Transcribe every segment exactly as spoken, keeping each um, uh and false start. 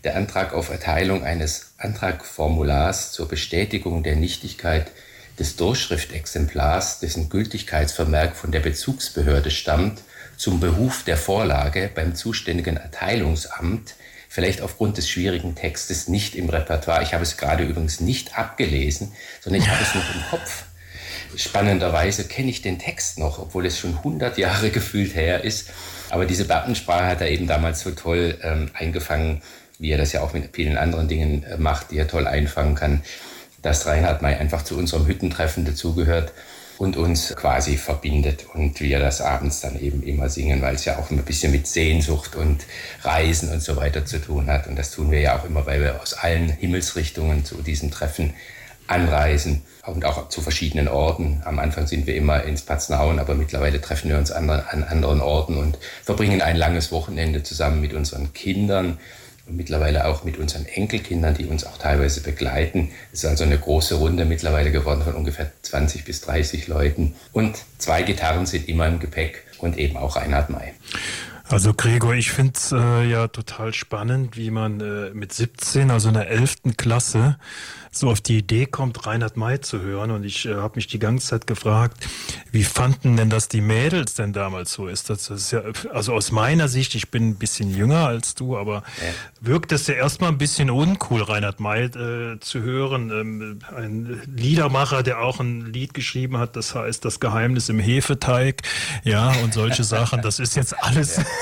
der Antrag auf Erteilung eines Antragformulars zur Bestätigung der Nichtigkeit des Durchschriftexemplars, dessen Gültigkeitsvermerk von der Bezugsbehörde stammt, zum Behuf der Vorlage beim zuständigen Erteilungsamt, vielleicht aufgrund des schwierigen Textes nicht im Repertoire. Ich habe es gerade übrigens nicht abgelesen, sondern ich habe es noch im Kopf. Spannenderweise kenne ich den Text noch, obwohl es schon hundert Jahre gefühlt her ist. Aber diese Beamtensprache hat er eben damals so toll ähm, eingefangen, wie er das ja auch mit vielen anderen Dingen äh, macht, die er toll einfangen kann, dass Reinhard May einfach zu unserem Hüttentreffen dazugehört und uns quasi verbindet und wir das abends dann eben immer singen, weil es ja auch ein bisschen mit Sehnsucht und Reisen und so weiter zu tun hat. Und das tun wir ja auch immer, weil wir aus allen Himmelsrichtungen zu diesem Treffen anreisen und auch zu verschiedenen Orten. Am Anfang sind wir immer in Spatznaun, aber mittlerweile treffen wir uns an, an anderen Orten und verbringen ein langes Wochenende zusammen mit unseren Kindern und mittlerweile auch mit unseren Enkelkindern, die uns auch teilweise begleiten. Es ist also eine große Runde mittlerweile geworden von ungefähr zwanzig bis dreißig Leuten. Und zwei Gitarren sind immer im Gepäck und eben auch Reinhard May. Also Gregor, ich finde es äh, ja total spannend, wie man äh, mit siebzehn, also in der elften Klasse, so auf die Idee kommt, Reinhard May zu hören. Und ich äh, habe mich die ganze Zeit gefragt, wie fanden denn das die Mädels denn damals so? Ist das, das ist ja, also aus meiner Sicht, ich bin ein bisschen jünger als du, aber ja. wirkt es ja erstmal ein bisschen uncool, Reinhard May äh, zu hören. Ähm, ein Liedermacher, der auch ein Lied geschrieben hat, das heißt Das Geheimnis im Hefeteig, ja, und solche Sachen. Das ist jetzt alles ja.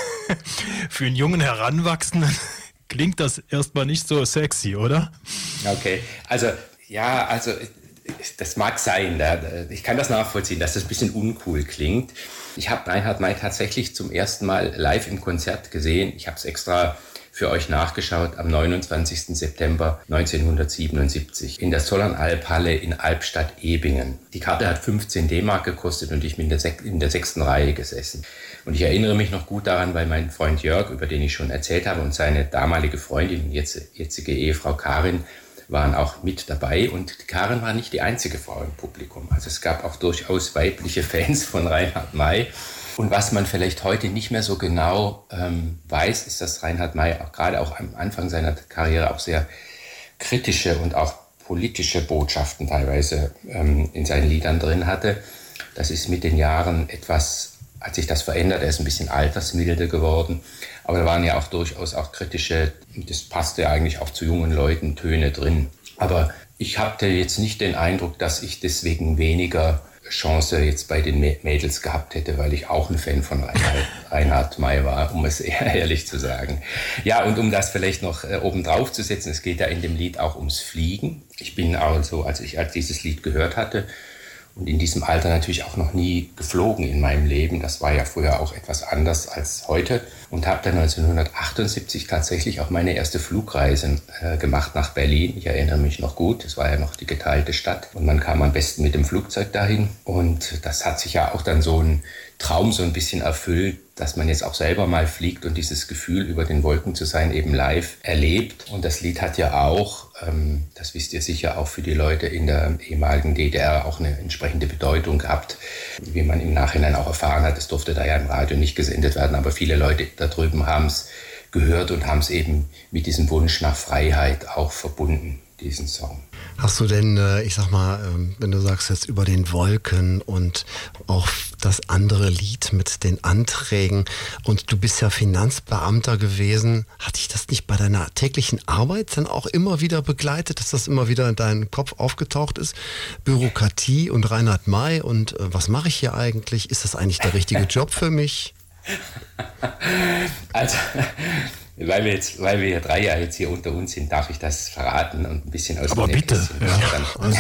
für einen jungen Heranwachsenden. Klingt das erstmal nicht so sexy, oder? Okay, also ja, also das mag sein. Ich kann das nachvollziehen, dass das ein bisschen uncool klingt. Ich habe Reinhard May tatsächlich zum ersten Mal live im Konzert gesehen. Ich habe es extra für euch nachgeschaut am neunundzwanzigsten September neunzehnhundertsiebenundsiebzig in der Zollernalb-Halle in Albstadt-Ebingen. Die Karte hat fünfzehn D-Mark gekostet und ich bin in der, sech- in der sechsten Reihe gesessen. Und ich erinnere mich noch gut daran, weil mein Freund Jörg, über den ich schon erzählt habe, und seine damalige Freundin, jetzt, jetzige Ehefrau Karin, waren auch mit dabei. Und Karin war nicht die einzige Frau im Publikum. Also es gab auch durchaus weibliche Fans von Reinhard May. Und was man vielleicht heute nicht mehr so genau ähm, weiß, ist, dass Reinhard May auch gerade auch am Anfang seiner Karriere auch sehr kritische und auch politische Botschaften teilweise ähm, in seinen Liedern drin hatte. Das ist mit den Jahren etwas, hat sich das verändert. Er ist ein bisschen altersmilde geworden. Aber da waren ja auch durchaus auch kritische, das passte ja eigentlich auch zu jungen Leuten, Töne drin. Aber ich hatte jetzt nicht den Eindruck, dass ich deswegen weniger Chance jetzt bei den Mädels gehabt hätte, weil ich auch ein Fan von Reinhard, Reinhard May war, um es eher ehrlich zu sagen. Ja, und um das vielleicht noch äh, obendrauf zu setzen, es geht ja in dem Lied auch ums Fliegen. Ich bin also, als ich als dieses Lied gehört hatte, und in diesem Alter natürlich auch noch nie geflogen in meinem Leben. Das war ja früher auch etwas anders als heute. Und habe dann neunzehnhundertachtundsiebzig tatsächlich auch meine erste Flugreise äh, gemacht nach Berlin. Ich erinnere mich noch gut, es war ja noch die geteilte Stadt. Und man kam am besten mit dem Flugzeug dahin. Und das hat sich ja auch dann so ein Traum so ein bisschen erfüllt, dass man jetzt auch selber mal fliegt und dieses Gefühl, über den Wolken zu sein, eben live erlebt. Und das Lied hat ja auch, ähm, das wisst ihr sicher, auch für die Leute in der ehemaligen D D R auch eine entsprechende Bedeutung gehabt, wie man im Nachhinein auch erfahren hat. Es durfte da ja im Radio nicht gesendet werden, aber viele Leute da drüben haben es gehört und haben es eben mit diesem Wunsch nach Freiheit auch verbunden, diesen Song. Hast du denn, ich sag mal, wenn du sagst jetzt über den Wolken und auch das andere Lied mit den Anträgen und du bist ja Finanzbeamter gewesen, hat dich das nicht bei deiner täglichen Arbeit dann auch immer wieder begleitet, dass das immer wieder in deinem Kopf aufgetaucht ist? Bürokratie und Reinhard May und was mache ich hier eigentlich? Ist das eigentlich der richtige Job für mich? Also, weil wir jetzt, weil wir drei Jahre jetzt hier unter uns sind, darf ich das verraten und ein bisschen aus Aber dem bitte. Ja. Also.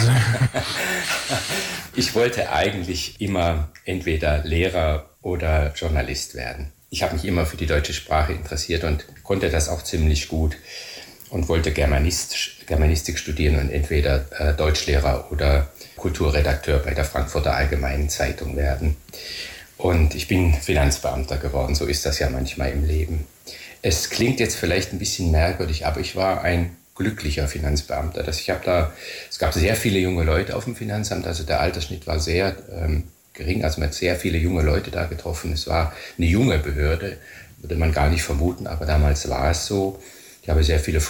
Ich wollte eigentlich immer entweder Lehrer oder Journalist werden. Ich habe mich immer für die deutsche Sprache interessiert und konnte das auch ziemlich gut und wollte Germanist, Germanistik studieren und entweder äh, Deutschlehrer oder Kulturredakteur bei der Frankfurter Allgemeinen Zeitung werden. Und ich bin Finanzbeamter geworden, so ist das ja manchmal im Leben. Es klingt jetzt vielleicht ein bisschen merkwürdig, aber ich war ein glücklicher Finanzbeamter. Das, ich habe da, es gab sehr viele junge Leute auf dem Finanzamt, also der Altersschnitt war sehr ähm, gering, also man hat sehr viele junge Leute da getroffen. Es war eine junge Behörde, würde man gar nicht vermuten, aber damals war es so. Ich habe sehr viele